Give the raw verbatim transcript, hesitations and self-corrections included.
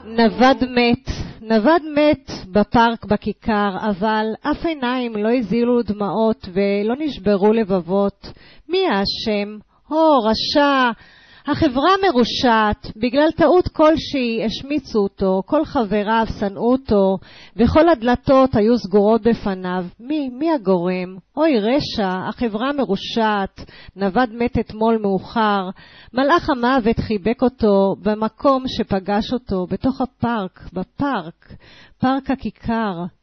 נווד מת, נווד מת בפארק בכיכר, אבל אף עיניים לא הזילו דמעות ולא נשברו לבבות. מי האשם? הו, רשע! החברה מרושעת, בגלל טעות כלשהי השמיצו אותו, כל חבריו שנאו אותו, וכל הדלתות היו סגורות בפניו. מי, מי הגורם? אוי רשע, החברה מרושעת, נווד מת אתמול מאוחר, מלאך המוות חיבק אותו במקום שפגש אותו, בתוך הפארק, בפארק, פארק הכיכר.